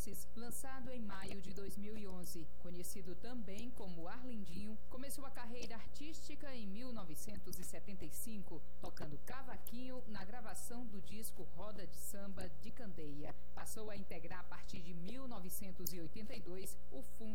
Doces, lançado em maio de 2011. Conhecido também como Arlindinho, começou a carreira artística em 1975, tocando cavaquinho na gravação do disco Roda de Samba de Candeia. Passou a integrar a partir de 1982 o fundo